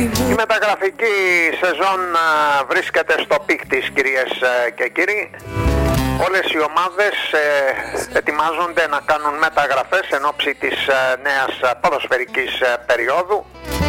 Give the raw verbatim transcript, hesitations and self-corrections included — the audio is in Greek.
Η μεταγραφική σεζόν βρίσκεται στο πικ της, κυρίες και κύριοι. Όλες οι ομάδες ετοιμάζονται να κάνουν μεταγραφές εν ώψη της νέας ποδοσφαιρικής περίοδου.